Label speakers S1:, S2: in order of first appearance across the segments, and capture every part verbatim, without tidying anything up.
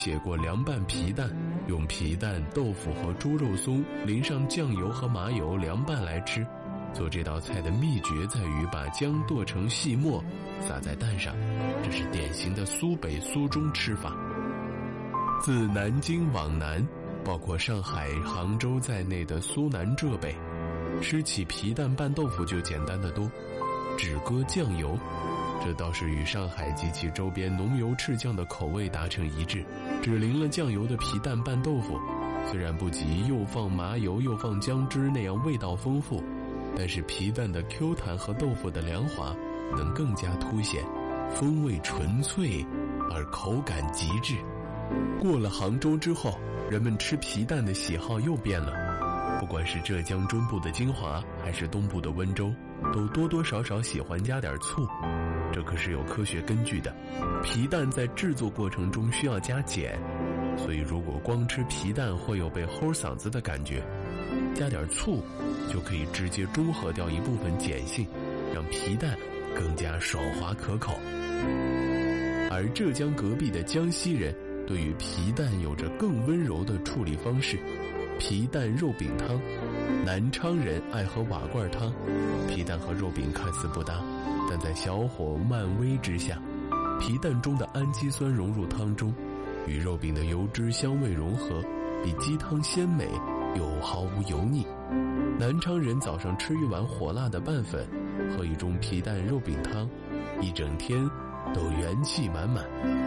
S1: 写过凉拌皮蛋，用皮蛋、豆腐和猪肉松淋上酱油和麻油凉拌来吃。做这道菜的秘诀在于把姜剁成细末，撒在蛋上，这是典型的苏北苏中吃法。自南京往南，包括上海、杭州在内的苏南浙北，吃起皮蛋拌豆腐就简单得多，只搁酱油，这倒是与上海及其周边浓油赤酱的口味达成一致。只淋了酱油的皮蛋拌豆腐，虽然不及又放麻油又放姜汁那样味道丰富，但是皮蛋的 Q 弹和豆腐的凉滑能更加凸显，风味纯粹而口感极致。过了杭州之后，人们吃皮蛋的喜好又变了，不管是浙江中部的金华还是东部的温州，都多多少少喜欢加点醋，这可是有科学根据的。皮蛋在制作过程中需要加碱，所以如果光吃皮蛋会有被齁嗓子的感觉，加点醋就可以直接中和掉一部分碱性，让皮蛋更加爽滑可口。而浙江隔壁的江西人对于皮蛋有着更温柔的处理方式，皮蛋肉饼汤。南昌人爱喝瓦罐汤，皮蛋和肉饼看似不搭，但在小火慢煨之下，皮蛋中的氨基酸融入汤中，与肉饼的油脂香味融合，比鸡汤鲜美又毫无油腻。南昌人早上吃一碗火辣的拌粉，喝一盅皮蛋肉饼汤，一整天都元气满满。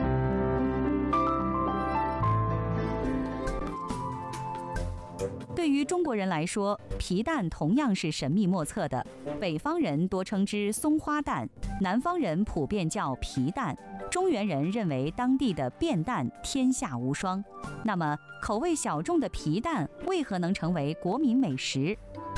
S2: 对于中国人来说，皮蛋同样是神秘莫测的。北方人多称之松花蛋，南方人普遍叫皮蛋，中原人认为当地的便蛋天下无双。那么，口味小众的皮蛋为何能成为国民美食？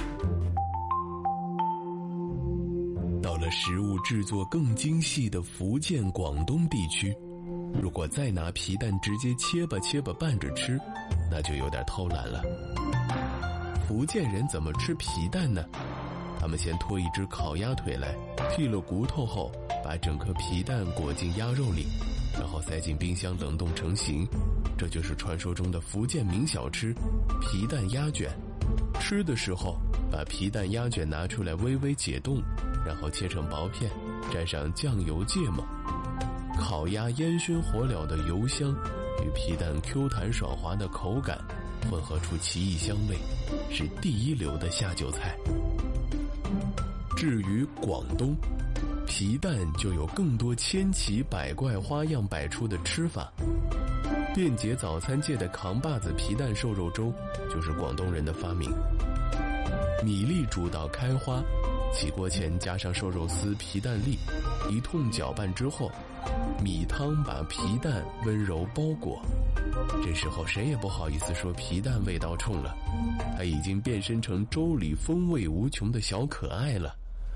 S1: 到了食物制作更精细的福建、广东地区，如果再拿皮蛋直接切吧切吧拌着吃，那就有点偷懒了。福建人怎么吃皮蛋呢？他们先拖一只烤鸭腿来，剔了骨头后，把整颗皮蛋裹进鸭肉里，然后塞进冰箱冷冻成型。这就是传说中的福建名小吃皮蛋鸭卷。吃的时候，把皮蛋鸭卷拿出来微微解冻，然后切成薄片，蘸上酱油芥末。烤鸭烟熏火燎的油香与皮蛋 Q 弹爽滑的口感混合出奇异香味，是第一流的下酒菜。至于广东，皮蛋就有更多千奇百怪、花样百出的吃法。便捷早餐界的扛把子皮蛋瘦肉粥就是广东人的发明。米粒煮到开花，起锅前加上瘦肉丝、皮蛋粒，一通搅拌之后，米汤把皮蛋温柔包裹。这时候谁也不好意思说皮蛋味道冲了，它已经变身成粥里风味无穷的小可爱了。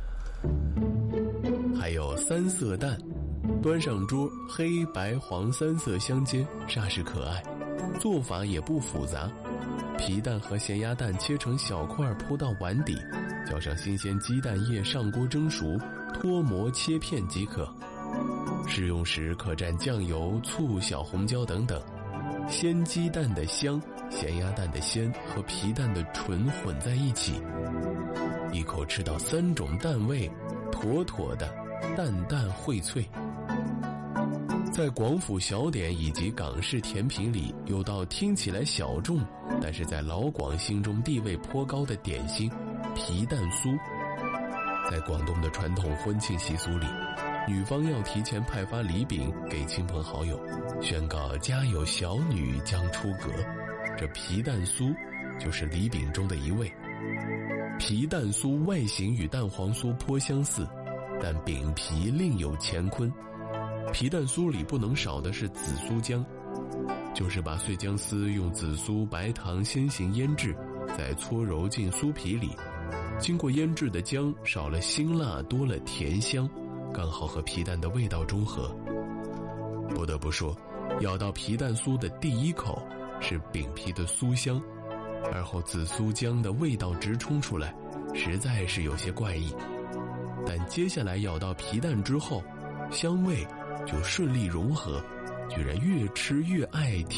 S1: 还有三色蛋，端上桌，黑白黄三色相间，煞是可爱。做法也不复杂，皮蛋和咸鸭蛋切成小块铺到碗底，浇上新鲜鸡蛋液上锅蒸熟，脱模切片即可。食用时可蘸酱油、醋、小红椒等等。鲜鸡蛋的香、咸鸭蛋的鲜和皮蛋的纯混在一起，一口吃到三种蛋味，妥妥的淡淡荟萃。在广府小点以及港式甜品里，有道听起来小众，但是在老广心中地位颇高的点心——皮蛋酥。在广东的传统婚庆习俗里，女方要提前派发礼饼给亲朋好友，宣告家有小女将出阁。这皮蛋酥就是礼饼中的一味。皮蛋酥外形与蛋黄酥颇相似，但饼皮另有乾坤。皮蛋酥里不能少的是紫苏姜，就是把碎姜丝用紫苏、白糖先行腌制，再搓揉进酥皮里。经过腌制的姜少了辛辣，多了甜香，刚好和皮蛋的味道中和。不得不说，咬到皮蛋酥的第一口是饼皮的酥香，而后紫苏姜的味道直冲出来，实在是有些怪异。但接下来咬到皮蛋之后，香味就顺利融合，居然越吃越爱甜。